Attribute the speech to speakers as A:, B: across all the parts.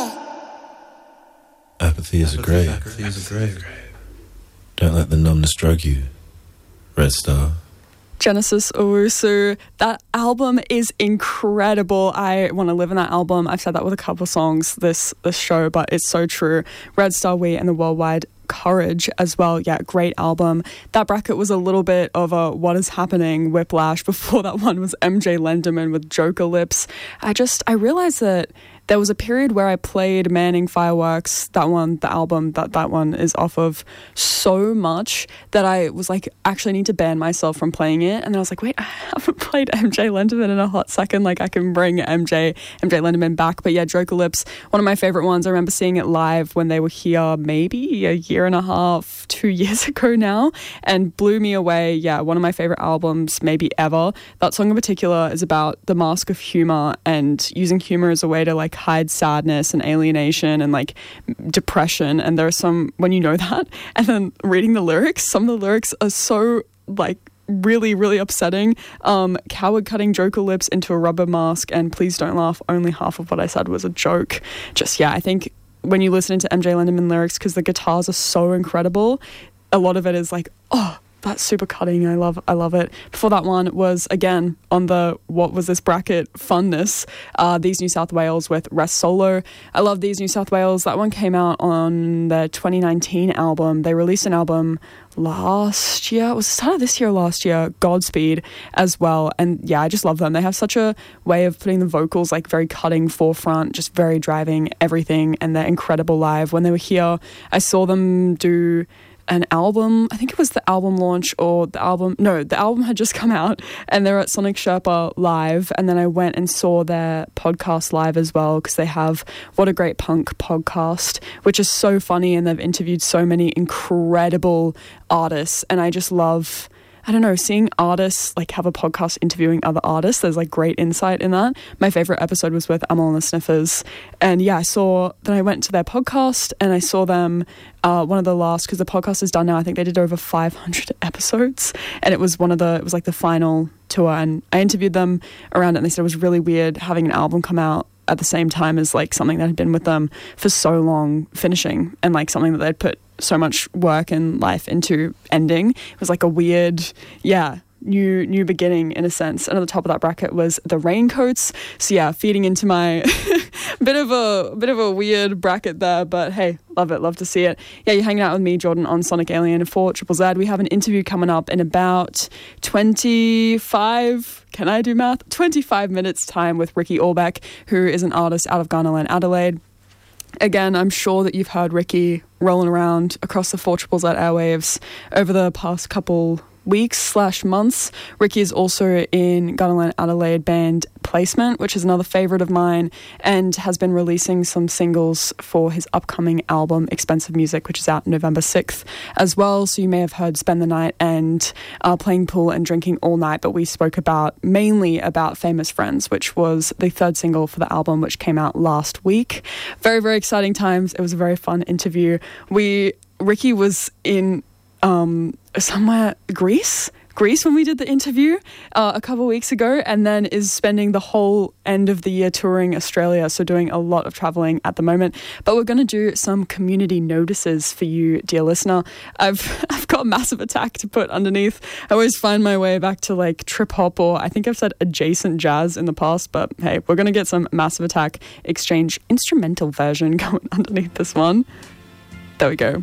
A: Apathy is a grave. Don't let the numbness drug you. Red Star.
B: Genesis Owusu. That album is incredible. I want to live in that album. I've said that with a couple of songs this show, but it's so true. Red Star We and the Worldwide Courage as well. Yeah, great album. That bracket was a little bit of a what is happening whiplash. Before that one was MJ Lenderman with Joker Lips. I realized that there was a period where I played Manning Fireworks, that one, the album that one is off of, so much that I was like, actually need to ban myself from playing it. And then I was like, wait, I haven't played MJ Lenderman in a hot second. Like, I can bring MJ Lenderman back. But yeah, Joker Lips, one of my favorite ones. I remember seeing it live when they were here maybe a year and a half, 2 years ago now, and blew me away. Yeah, one of my favorite albums maybe ever. That song in particular is about the mask of humor and using humor as a way to like hide sadness and alienation and like depression. And there are some, when you know that, and then reading the lyrics, some of the lyrics are so like really, really upsetting. Coward cutting Joker lips into a rubber mask, and please don't laugh, only half of what I said was a joke. Just, yeah, I think when you listen to MJ Lenderman lyrics, because the guitars are so incredible, a lot of it is like, oh, that's super cutting. I love it. Before that one was, again, on the what was this bracket funness, These New South Wales with Rest Solo. I love These New South Wales. That one came out on their 2019 album. They released an album last year. It was the start of this year or last year, Godspeed as well. And yeah, I just love them. They have such a way of putting the vocals like very cutting forefront, just very driving everything, and they're incredible live. When they were here, I saw them do an album. I think it was the album launch or the album had just come out, and they're at Sonic Sherpa live, and then I went and saw their podcast live as well, because they have What a Great Punk podcast, which is so funny, and they've interviewed so many incredible artists, and I just love, I don't know, seeing artists like have a podcast interviewing other artists. There's like great insight in that. My favorite episode was with Amel and the Sniffers, and yeah, I went to their podcast and I saw them one of the last, because the podcast is done now, I think they did over 500 episodes, and it was like the final tour, and I interviewed them around it, and they said it was really weird having an album come out at the same time as like something that had been with them for so long finishing, and like something that they'd put so much work and life into ending. It was like a weird, new beginning in a sense. And at the top of that bracket was the Raincoats. So yeah, feeding into my bit of a weird bracket there, but hey, love to see it. Yeah, you're hanging out with me, Jordan, on Sonic Alien for Triple Z. We have an interview coming up in about 25 minutes time with Ricky Orbeck, who is an artist out of Ghanaland, Adelaide. Again, I'm sure that you've heard Ricky rolling around across the 4ZZZ airwaves over the past couple weeks/months. Ricky is also in Ghanaland Adelaide band Placement, which is another favourite of mine, and has been releasing some singles for his upcoming album Expensive Music, which is out November 6th as well. So you may have heard Spend the Night and Playing Pool and Drinking All Night, but we spoke mainly about Famous Friends, which was the third single for the album, which came out last week. Very, very exciting times. It was a very fun interview. Ricky was in somewhere Greece when we did the interview a couple of weeks ago, and then is spending the whole end of the year touring Australia, so doing a lot of traveling at the moment. But we're going to do some community notices for you, dear listener. I've got Massive Attack to put underneath. I always find my way back to like trip hop, or I think I've said adjacent jazz in the past, but hey, we're going to get some Massive Attack Exchange instrumental version going underneath this one. There we go.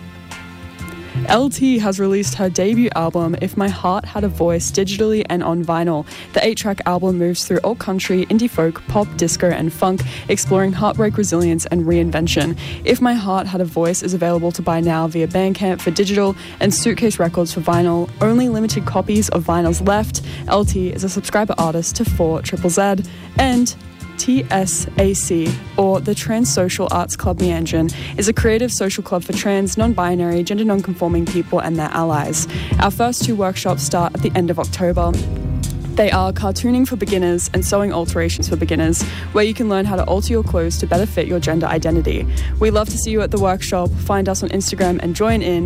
B: LT has released her debut album, If My Heart Had a Voice, digitally and on vinyl. The 8-track album moves through alt country, indie folk, pop, disco and funk, exploring heartbreak, resilience and reinvention. If My Heart Had a Voice is available to buy now via Bandcamp for digital and Suitcase Records for vinyl. Only limited copies of vinyls left. LT is a subscriber artist to 4ZZZ, and TSAC, or the Trans Social Arts Club Meanjin, is a creative social club for trans, non-binary, gender non-conforming people and their allies. Our first 2 workshops start at the end of October. They are cartooning for beginners and sewing alterations for beginners, where you can learn how to alter your clothes to better fit your gender identity. We love to see you at the workshop. Find us on Instagram and join in.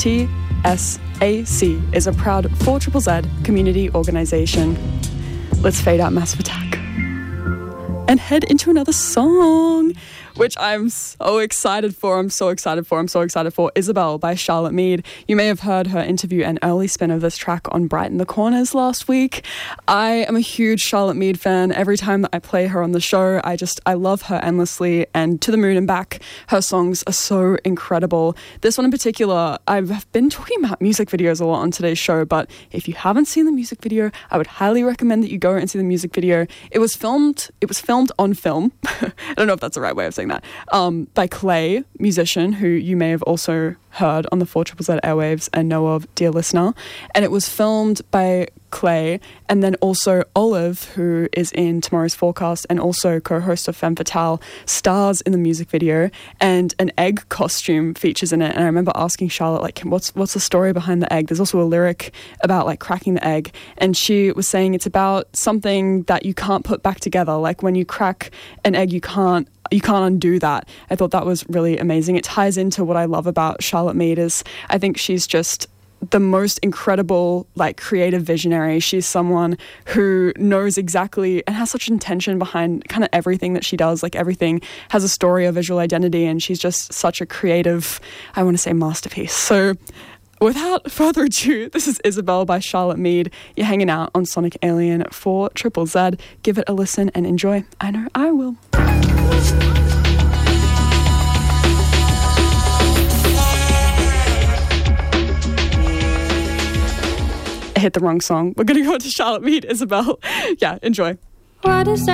B: TSAC is a proud 4ZZZ community organisation. Let's fade out Massive Attack and head into another song. which I'm so excited for. I'm so excited for Isabel by Charlotte Mead. You may have heard her interview and early spin of this track on Brighten the Corners last week. I am a huge Charlotte Mead fan. Every time that I play her on the show, I love her endlessly, and To the Moon and Back, her songs are so incredible. This one in particular, I've been talking about music videos a lot on today's show, but if you haven't seen the music video, I would highly recommend that you go and see the music video. It was filmed on film. I don't know if that's the right way of saying that. By Clay, musician, who you may have also heard on the 4ZZZ airwaves and know of, dear listener. And it was filmed by Clay, and then also Olive, who is in Tomorrow's Forecast and also co-host of Femme Fatale, stars in the music video, and an egg costume features in it. And I remember asking Charlotte, like, what's the story behind the egg? There's also a lyric about like cracking the egg, and she was saying it's about something that you can't put back together. Like when you crack an egg, you can't undo that. I thought that was really amazing. It ties into what I love about Charlotte Mead is I think she's just the most incredible, like, creative visionary. She's someone who knows exactly and has such intention behind kind of everything that she does. Like, everything has a story or visual identity, and she's just such a creative, I want to say, masterpiece. So without further ado, this is Isabel by Charlotte Mead. You're hanging out on Sonic Alien 4ZZZ. Give it a listen and enjoy. I know I will. I hit the wrong song. We're going to go to Charlotte Mead, Isabel. Yeah, enjoy.
C: What is